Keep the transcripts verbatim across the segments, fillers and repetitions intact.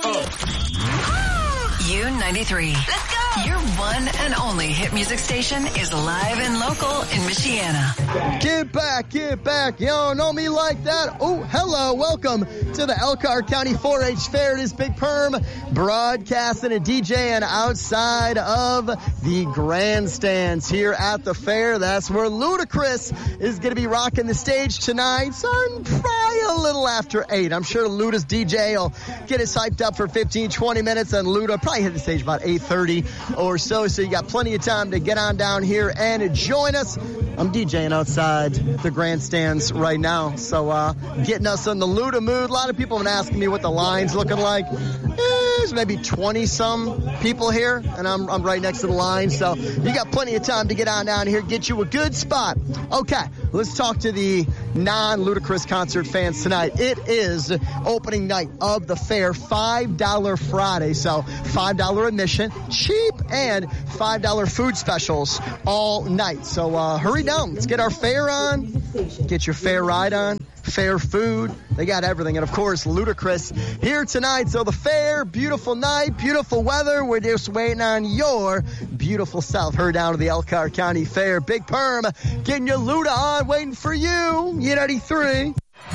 U ninety-three. Let's go! Your one and only hit music station is live and local in Michiana. Get back, get back. You don't know me like that. Oh, hello. Welcome to the Elkhart County four H Fair. It is Big Perm broadcasting and DJing outside of the grandstands here at the fair. That's where Ludacris is going to be rocking the stage tonight. So probably a little after eight. I'm sure Luda's D J will get us hyped up for fifteen, twenty minutes, and Luda probably hit the stage about eight thirty or so. So you got plenty of time to get on down here and join us. I'm DJing outside the grandstands right now. So uh, getting us in the Luda mood. A lot of people have been asking me what the line's looking like. There's maybe twenty-some people here, and I'm, I'm right next to the line. So you got plenty of time to get on down here, get you a good spot. Okay, let's talk to the non-Ludacris concert fans tonight. It is opening night of the fair, five dollars Friday. So five dollars admission, cheap, and five dollars food specials all night. So uh, hurry down. Let's get our fare on. Get your fair ride on. Fair food. They got everything. And, of course, Ludacris here tonight. So the fair, beautiful night, beautiful weather. We're just waiting on your beautiful self. Hurry down to the Elkhart County Fair. Big Perm getting your Luda on, waiting for you. U ninety-three.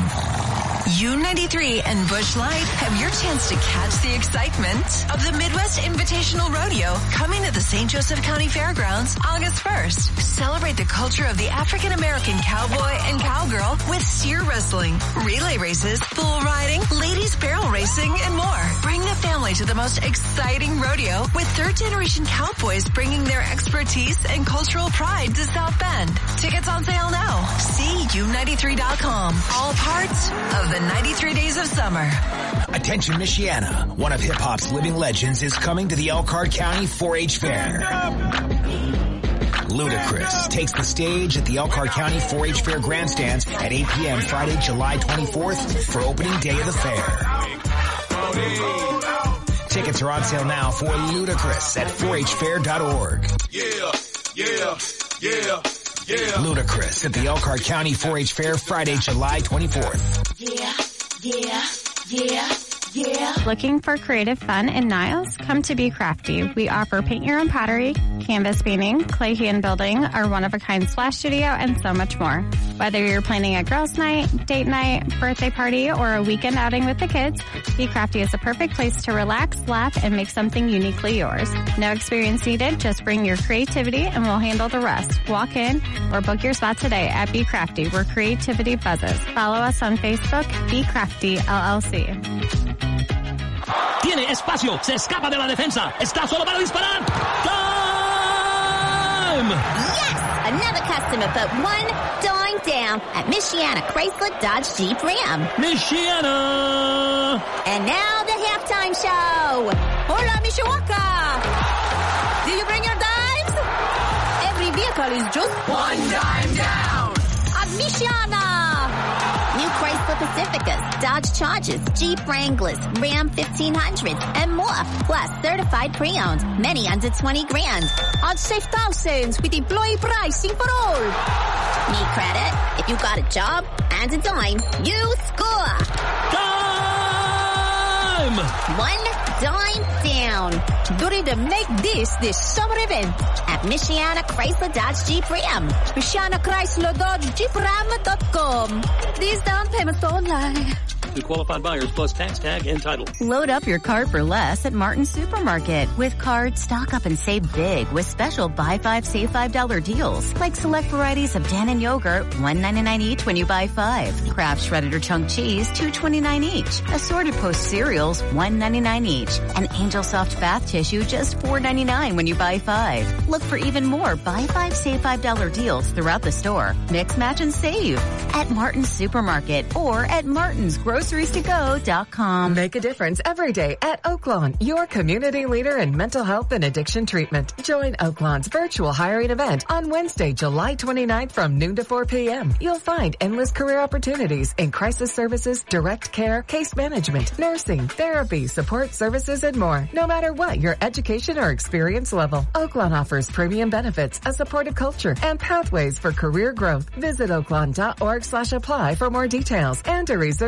U ninety-three and Busch Light have your chance to catch the excitement of the Midwest Invitational Rodeo coming to the Saint Joseph County Fairgrounds August first. Celebrate the culture of the African-American cowboy and cowgirl with steer wrestling, relay races, bull riding, ladies barrel racing, and more. Bring the family to the most exciting rodeo with third-generation cowboys bringing their expertise and cultural pride to South Bend. Tickets on sale now. See U ninety-three dot com. All parts of the ninety-three days of summer. Attention Michiana, one of hip-hop's living legends is coming to the Elkhart County four H Fair. Ludacris takes the stage at the Elkhart County four H Fair grandstands at eight p.m. Friday, July twenty-fourth for opening day of the fair. Tickets are on sale now for Ludacris at four H fair dot org. Yeah, yeah, yeah. Yeah. Ludacris at the Elkhart County four H Fair Friday, July twenty-fourth. Yeah, yeah, yeah, yeah. Looking for creative fun in Niles? Come to Be Crafty. We offer paint your own pottery, canvas painting, clay hand building, our one-of-a-kind splash studio, and so much more. Whether you're planning a girls' night, date night, birthday party, or a weekend outing with the kids, Be Crafty is a perfect place to relax, laugh, and make something uniquely yours. No experience needed, just bring your creativity and we'll handle the rest. Walk in or book your spot today at Be Crafty, where creativity buzzes. Follow us on Facebook, Be Crafty L L C. Tiene espacio, se escapa de la defensa, está solo para disparar. Time! Yes! Another customer put one dime down at Michiana Chrysler Dodge Jeep Ram. Michiana! And now the halftime show. Hola, Mishawaka! Did you bring your dimes? Every vehicle is just one dime down at Michiana. New Chrysler Pacificas, Dodge Chargers, Jeep Wranglers, Ram fifteen hundreds, and more. Plus certified pre-owned, many under twenty grand. I'd save thousands with employee pricing for all. Need credit? If you got a job and a dime, you score. Time! One dime down. Ready to make this this summer event at Michiana Chrysler Dodge Jeep Ram. Michiana Chrysler Dodge Jeep Ram dot com. These down payments only. To qualified buyers plus tax tag and title. Load up your cart for less at Martin Supermarket. With cards, stock up and save big with special buy five, save five dollar deals. Like select varieties of Dannon yogurt, one ninety-nine each when you buy five. Kraft shredded or chunk cheese, two twenty-nine each. Assorted Post cereals, one ninety-nine each. And Angel Soft bath tissue, just four ninety-nine when you buy five. Look for even more buy five, save five dollar deals throughout the store. Mix, match, and save at Martin Supermarket or at Martin's Groceries to go dot com. Make a difference every day at Oaklawn, your community leader in mental health and addiction treatment. Join Oaklawn's virtual hiring event on Wednesday, July twenty-ninth from noon to four p.m. You'll find endless career opportunities in crisis services, direct care, case management, nursing, therapy, support services, and more. No matter what your education or experience level, Oaklawn offers premium benefits, a supportive culture, and pathways for career growth. Visit oaklawn dot org slash apply for more details and to reserve your interview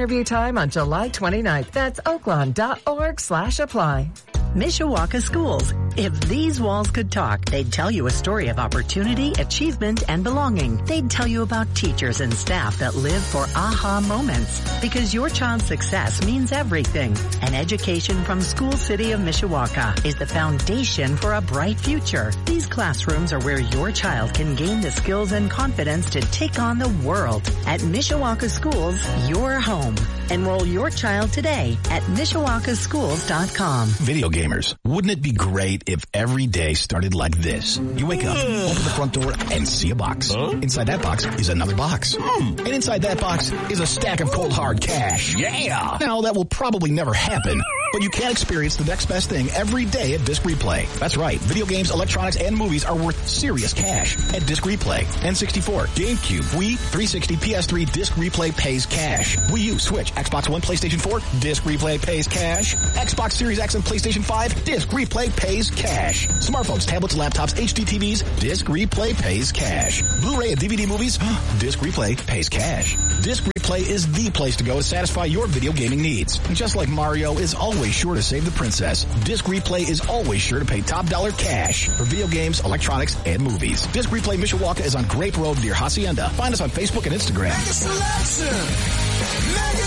interview time on July twenty-ninth. That's oaklawn.org slash apply. Mishawaka Schools. If these walls could talk, they'd tell you a story of opportunity, achievement, and belonging. They'd tell you about teachers and staff that live for aha moments. Because your child's success means everything. An education from School City of Mishawaka is the foundation for a bright future. These classrooms are where your child can gain the skills and confidence to take on the world. At Mishawaka Schools, your home. Enroll your child today at mishawaka schools dot com. Video gamers, wouldn't it be great if every day started like this? You wake up, open the front door, and see a box. Huh? Inside that box is another box. Mm. And inside that box is a stack of cold hard cash. Yeah! Now, that will probably never happen. But you can experience the next best thing every day at Disc Replay. That's right. Video games, electronics, and movies are worth serious cash at Disc Replay. N sixty-four, GameCube, Wii, three sixty, P S three, Disc Replay pays cash. Wii U, Switch, Xbox One, PlayStation four, Disc Replay pays cash. Xbox Series X and PlayStation five, Disc Replay pays cash. Smartphones, tablets, laptops, H D T Vs, Disc Replay pays cash. Blu-ray and D V D movies, Disc Replay pays cash. Disc Replay is the place to go to satisfy your video gaming needs. And just like Mario is always sure to save the princess, Disc Replay is always sure to pay top dollar cash for video games, electronics, and movies. Disc Replay Mishawaka is on Grape Road near Hacienda. Find us on Facebook and Instagram. Mega selection, mega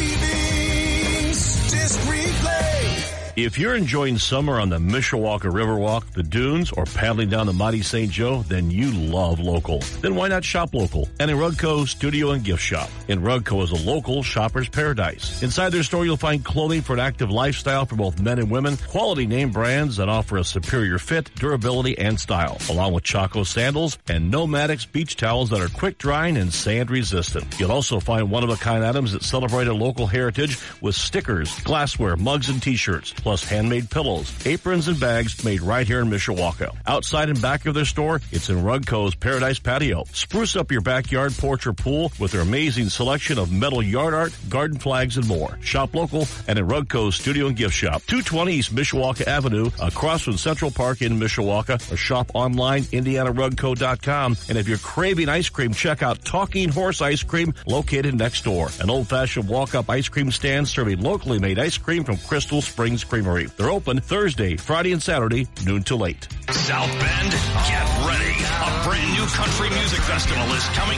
savings, Disc Replay. If you're enjoying summer on the Mishawaka Riverwalk, the dunes, or paddling down the mighty Saint Joe, then you love local. Then why not shop local? And in Rugco Studio and Gift Shop. In Rugco is a local shopper's paradise. Inside their store, you'll find clothing for an active lifestyle for both men and women, quality name brands that offer a superior fit, durability, and style, along with Chaco sandals and Nomadix beach towels that are quick drying and sand resistant. You'll also find one-of-a-kind items that celebrate a local heritage with stickers, glassware, mugs, and t-shirts, plus handmade pillows, aprons, and bags made right here in Mishawaka. Outside and back of their store, it's in Rugco's Paradise Patio. Spruce up your backyard, porch, or pool with their amazing selection of metal yard art, garden flags, and more. Shop local and at Rugco's Studio and Gift Shop, two twenty East Mishawaka Avenue, across from Central Park in Mishawaka, or shop online, indiana rugco dot com. And if you're craving ice cream, check out Talking Horse Ice Cream, located next door. An old-fashioned walk-up ice cream stand serving locally made ice cream from Crystal Springs Creamery. They're open Thursday, Friday, and Saturday, noon to late. South Bend, get ready. A brand new country music festival is coming